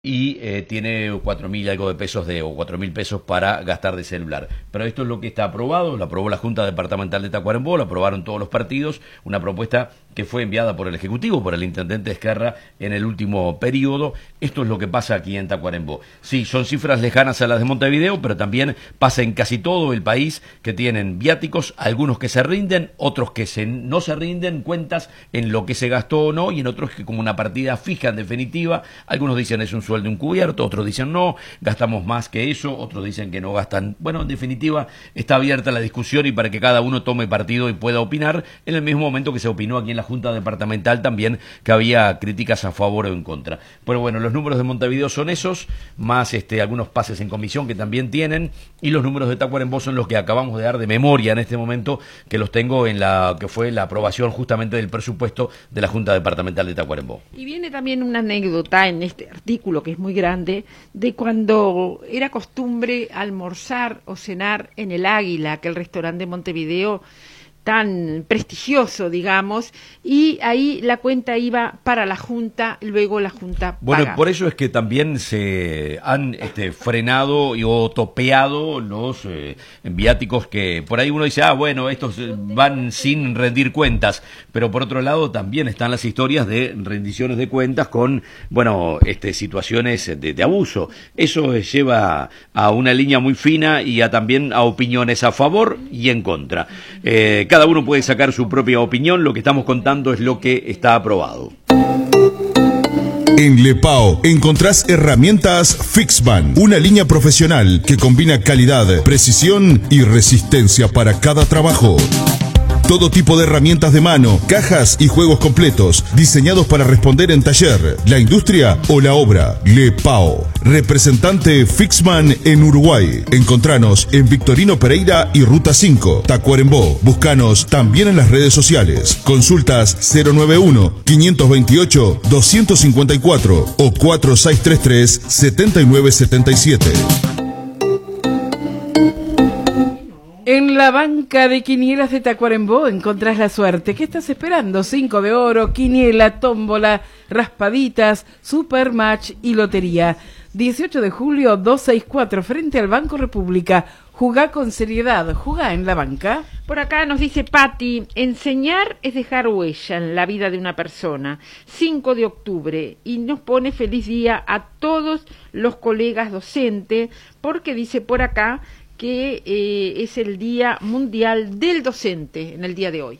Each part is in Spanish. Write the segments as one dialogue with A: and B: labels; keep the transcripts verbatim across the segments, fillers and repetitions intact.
A: y eh, tiene cuatro mil algo de pesos de, o cuatro mil pesos para gastar de celular. Pero esto es lo que está aprobado, lo aprobó la Junta Departamental de Tacuarembó, lo aprobaron todos los partidos, una propuesta que fue enviada por el Ejecutivo, por el Intendente Ezquerra en el último periodo. Esto es lo que pasa aquí en Tacuarembó. Sí, son cifras lejanas a las de Montevideo, pero también pasa en casi todo el país, que tienen viáticos, algunos que se rinden, otros que se, no se rinden, cuentas en lo que se gastó o no, y en otros que como una partida fija en definitiva. Algunos dicen es un sueldo encubierto, otros dicen no, gastamos más que eso, otros dicen que no gastan. Bueno, en definitiva está abierta la discusión y para que cada uno tome partido y pueda opinar, en el mismo momento que se opinó aquí en la Junta Departamental también, que había críticas a favor o en contra. Pero bueno, los números de Montevideo son esos, más este algunos pases en comisión que también tienen, y los números de Tacuarembó son los que acabamos de dar de memoria en este momento, que los tengo en la que fue la aprobación justamente del presupuesto de la Junta Departamental de Tacuarembó.
B: Y viene también una anécdota en este artículo que es muy grande, de cuando era costumbre almorzar o cenar en el Águila, aquel restaurante de Montevideo tan prestigioso, digamos, y ahí la cuenta iba para la Junta, luego la Junta
A: Bueno,
B: paga.
A: por eso es que también se han este, frenado y o topeado los eh, viáticos, que por ahí uno dice, ah, bueno, estos van sin rendir cuentas, pero por otro lado también están las historias de rendiciones de cuentas con, bueno, este, situaciones de, de abuso. Eso lleva a una línea muy fina y a también a opiniones a favor y en contra. Eh, Cada uno puede sacar su propia opinión, lo que estamos contando es lo que está aprobado.
C: En Lepao encontrás herramientas Fixman, una línea profesional que combina calidad, precisión y resistencia para cada trabajo. Todo tipo de herramientas de mano, cajas y juegos completos, diseñados para responder en taller, la industria o la obra. Lepao, representante Fixman en Uruguay. Encontranos en Victorino Pereira y Ruta cinco, Tacuarembó. Búscanos también en las redes sociales. Consultas cero nueve uno, quinientos veintiocho, doscientos cincuenta y cuatro o cuatro seis tres tres, siete nueve siete siete.
D: En la banca de quinielas de Tacuarembó encontrás la suerte. ¿Qué estás esperando? Cinco de oro, quiniela, tómbola, raspaditas, supermatch y lotería. dieciocho de julio, doscientos sesenta y cuatro, frente al Banco República. Jugá con seriedad, jugá en la banca.
B: Por acá nos dice Patti, enseñar es dejar huella en la vida de una persona. cinco de octubre, y nos pone feliz día a todos los colegas docentes, porque dice por acá que eh, es el Día Mundial del Docente en el día de hoy.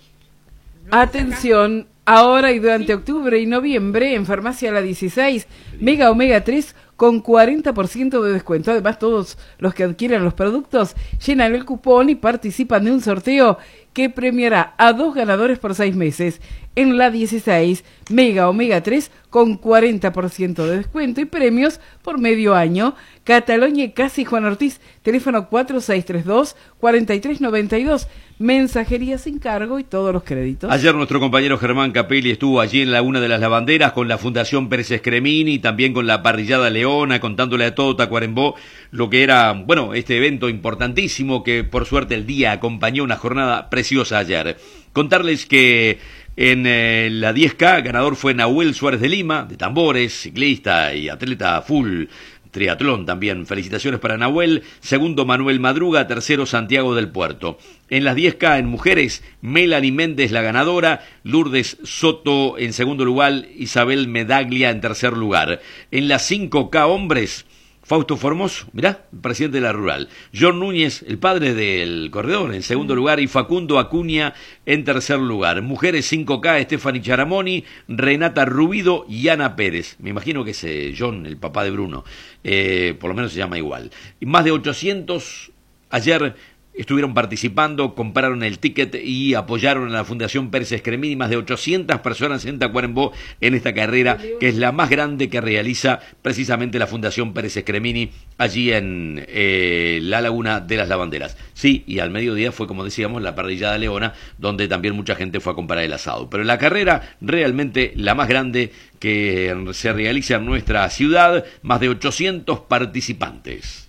D: Atención, ahora y durante octubre y noviembre en Farmacia La dieciséis, Mega Omega tres con cuarenta por ciento de descuento. Además, todos los que adquieran los productos llenan el cupón y participan de un sorteo que premiará a dos ganadores por seis meses. En La dieciséis, Mega Omega tres con cuarenta por ciento de descuento y premios por medio año. Catalonia Casi Juan Ortiz, teléfono cuatro seis tres dos, cuatro tres nueve dos, mensajería sin cargo y todos los créditos.
A: Ayer nuestro compañero Germán Capelli estuvo allí en Laguna de las Lavanderas con la Fundación Pérez Escremini y también con la Parrillada Leona, contándole a todo Tacuarembó lo que era, bueno, este evento importantísimo que por suerte el día acompañó una jornada preciosa ayer. Contarles que en eh, la diez K ganador fue Nahuel Suárez de Lima, de tambores, ciclista y atleta full triatlón también. Felicitaciones para Nahuel. Segundo, Manuel Madruga. Tercero, Santiago del Puerto. En las diez K en mujeres, Melanie Méndez la ganadora, Lourdes Soto en segundo lugar, Isabel Medaglia en tercer lugar. En las cinco K hombres, Fausto Formoso, mirá, presidente de la Rural. John Núñez, el padre del corredor, en segundo lugar, y Facundo Acuña en tercer lugar. Mujeres cinco K, Stephanie Charamoni, Renata Rubido y Ana Pérez. Me imagino que es eh, John, el papá de Bruno. Eh, por lo menos se llama igual. Y más de ochocientos ayer estuvieron participando, compraron el ticket y apoyaron a la Fundación Pérez Escremini. Más de ochocientas personas en Tacuarembó en esta carrera, que es la más grande que realiza precisamente la Fundación Pérez Escremini allí en eh, la Laguna de las Lavanderas. Sí, y al mediodía fue, como decíamos, la Parrillada Leona, donde también mucha gente fue a comprar el asado. Pero la carrera realmente la más grande que se realiza en nuestra ciudad, más de ochocientos participantes.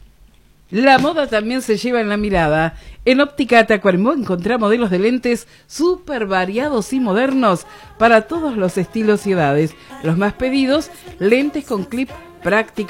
D: La moda también se lleva en la mirada. En Óptica Tacuarembó encontrá modelos de lentes súper variados y modernos para todos los estilos y edades. Los más pedidos, lentes con clip práctico